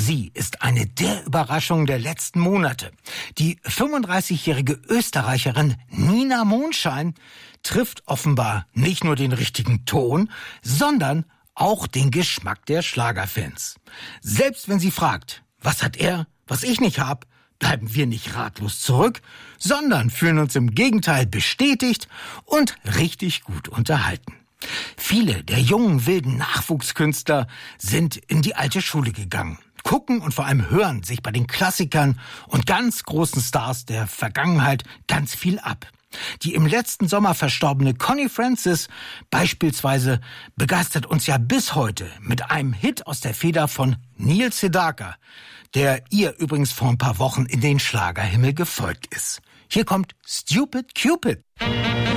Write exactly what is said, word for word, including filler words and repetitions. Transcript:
Sie ist eine der Überraschungen der letzten Monate. Die fünfunddreißigjährige Österreicherin Nina Mondschein trifft offenbar nicht nur den richtigen Ton, sondern auch den Geschmack der Schlagerfans. Selbst wenn sie fragt, was hat er, was ich nicht hab, bleiben wir nicht ratlos zurück, sondern fühlen uns im Gegenteil bestätigt und richtig gut unterhalten. Viele der jungen, wilden Nachwuchskünstler sind in die alte Schule gegangen, gucken und vor allem hören sich bei den Klassikern und ganz großen Stars der Vergangenheit ganz viel ab. Die im letzten Sommer verstorbene Connie Francis beispielsweise begeistert uns ja bis heute mit einem Hit aus der Feder von Neil Sedaka, der ihr übrigens vor ein paar Wochen in den Schlagerhimmel gefolgt ist. Hier kommt Stupid Cupid.